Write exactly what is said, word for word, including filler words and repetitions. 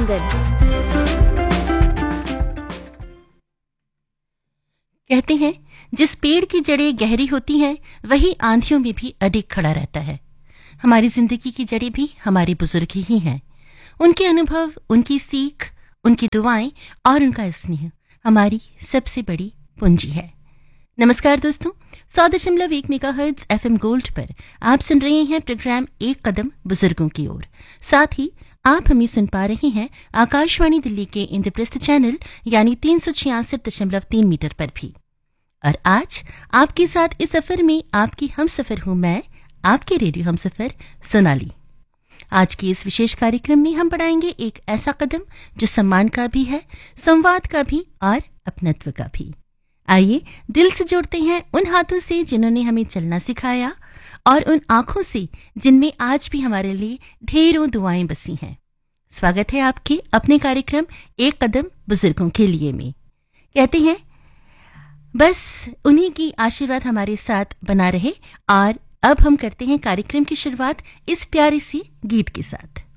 आंगन। कहते हैं जिस पेड़ की जड़ें गहरी होती हैं वही आंधियों में भी अडिग खड़ा रहता है। हमारी जिंदगी की जड़ें भी हमारे बुजुर्ग ही हैं। उनके अनुभव, उनकी सीख, उनकी दुआएं और उनका स्नेह हमारी सबसे बड़ी पूंजी है। नमस्कार दोस्तों, सौ दशमलव एक मेगाहर्ट्ज एफएम गोल्ड पर आप सुन रहे हैं प्रोग्राम एक कदम बुजुर्गों की ओर। साथ ही आप हमें सुन पा रहे हैं आकाशवाणी दिल्ली के इंद्रप्रस्थ चैनल यानी तीन सौ छियासठ दशमलव तीन मीटर पर भी। और आज आपके साथ इस सफर में आपकी हम सफर हूं मैं, आपके रेडियो हम सफर सोनाली। आज के इस विशेष कार्यक्रम में हम बढ़ाएंगे एक ऐसा कदम जो सम्मान का भी है, संवाद का भी और अपनत्व का भी। आइए दिल से जोड़ते हैं उन हाथों से जिन्होंने हमें चलना सिखाया और उन आंखों से जिनमें आज भी हमारे लिए ढेरों दुआएं बसी हैं। स्वागत है आपके अपने कार्यक्रम एक कदम बुजुर्गों के लिए में। कहते हैं बस उन्हीं की आशीर्वाद हमारे साथ बना रहे। और अब हम करते हैं कार्यक्रम की शुरुआत इस प्यारे सी गीत के साथ।